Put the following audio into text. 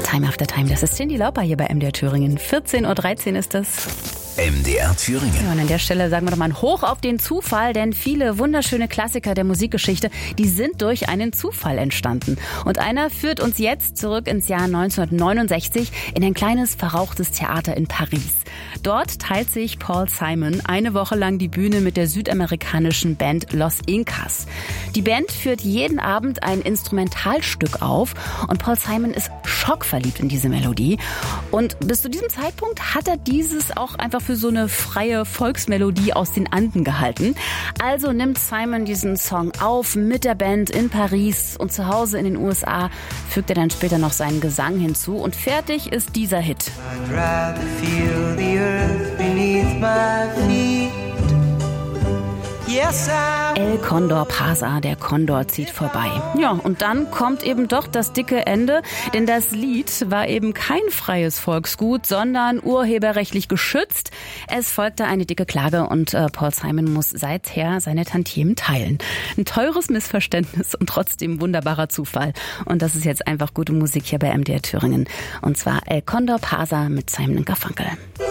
Time After Time. Das ist Cyndi Lauper hier bei MDR Thüringen. 14.13 Uhr ist das. MDR Thüringen. Ja, und an der Stelle sagen wir doch mal ein Hoch auf den Zufall, denn viele wunderschöne Klassiker der Musikgeschichte, die sind durch einen Zufall entstanden. Und einer führt uns jetzt zurück ins Jahr 1969 in ein kleines, verrauchtes Theater in Paris. Dort teilt sich Paul Simon eine Woche lang die Bühne mit der südamerikanischen Band Los Incas. Die Band führt jeden Abend ein Instrumentalstück auf und Paul Simon ist schockverliebt in diese Melodie. Und bis zu diesem Zeitpunkt hat er dieses auch einfach für so eine freie Volksmelodie aus den Anden gehalten. Also nimmt Simon diesen Song auf mit der Band in Paris und zu Hause in den USA fügt er dann später noch seinen Gesang hinzu und fertig ist dieser Hit. I'd rather feel the earth beneath my feet. Yes, El Condor Pasa, der Kondor zieht vorbei. Ja, und dann kommt eben doch das dicke Ende, denn das Lied war eben kein freies Volksgut, sondern urheberrechtlich geschützt. Es folgte eine dicke Klage und Paul Simon muss seither seine Tantiemen teilen. Ein teures Missverständnis und trotzdem wunderbarer Zufall. Und das ist jetzt einfach gute Musik hier bei MDR Thüringen. Und zwar El Condor Pasa mit Simon & Garfunkel.